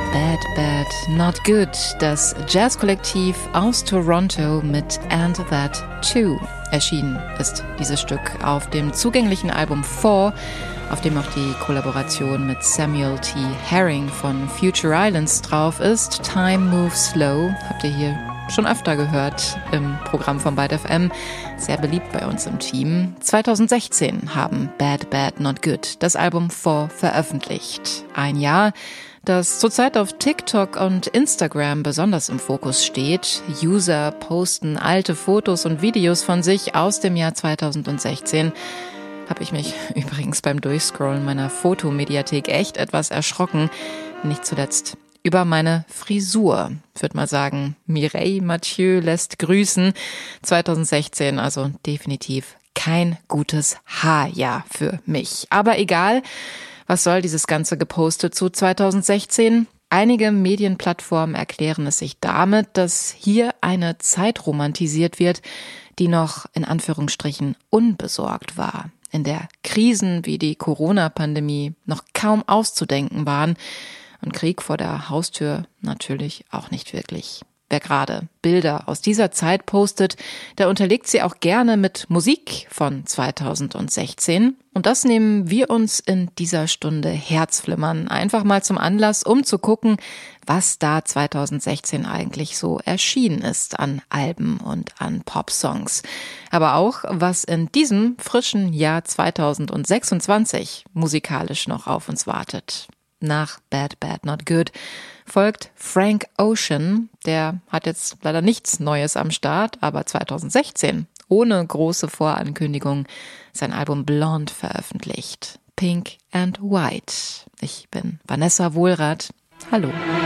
Bad, Bad, Not Good, das Jazzkollektiv aus Toronto mit And That Too. Erschienen ist dieses Stück auf dem zugänglichen Album 4, auf dem auch die Kollaboration mit Samuel T. Herring von Future Islands drauf ist. Time Moves Slow, habt ihr hier schon öfter gehört im Programm von Byte FM. Sehr beliebt bei uns im Team. 2016 haben Bad, Bad, Not Good das Album 4 veröffentlicht. Ein Jahr, das zurzeit auf TikTok und Instagram besonders im Fokus steht. User posten alte Fotos und Videos von sich aus dem Jahr 2016. Habe ich mich übrigens beim Durchscrollen meiner Fotomediathek echt etwas erschrocken. Nicht zuletzt über meine Frisur. Ich würde mal sagen, Mireille Mathieu lässt grüßen. 2016, also definitiv kein gutes Haarjahr für mich. Aber egal, was soll dieses ganze Gepostet zu 2016? Einige Medienplattformen erklären es sich damit, dass hier eine Zeit romantisiert wird, die noch in Anführungsstrichen unbesorgt war, in der Krisen wie die Corona-Pandemie noch kaum auszudenken waren und Krieg vor der Haustür natürlich auch nicht wirklich. Wer gerade Bilder aus dieser Zeit postet, der unterlegt sie auch gerne mit Musik von 2016. Und das nehmen wir uns in dieser Stunde Herzflimmern einfach mal zum Anlass, um zu gucken, was da 2016 eigentlich so erschienen ist an Alben und an Popsongs. Aber auch, was in diesem frischen Jahr 2026 musikalisch noch auf uns wartet. Nach Bad, Bad, Not Good folgt Frank Ocean. Der hat jetzt leider nichts Neues am Start, aber 2016, ohne große Vorankündigung, sein Album Blonde veröffentlicht. Pink and White. Ich bin Vanessa Wohlrath. Hallo.